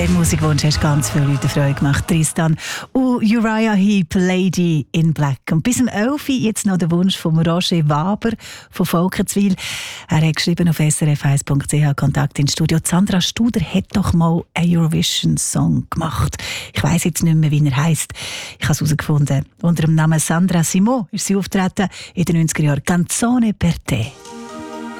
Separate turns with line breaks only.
Den Musikwunsch hast ganz viele Leute Freude gemacht, Tristan. Und Uriah Heep, Lady in Black. Und bis um 11 Uhr jetzt noch der Wunsch von Roger Waber von Volkenswil. Er hat geschrieben auf srf1.ch Kontakt ins Studio. Sandra Studer hat doch mal einen Eurovision-Song gemacht. Ich weiss jetzt nicht mehr, wie er heisst. Ich habe es herausgefunden. Unter dem Namen Sandra Simon ist sie auftreten in den 90er Jahren. Canzone per te.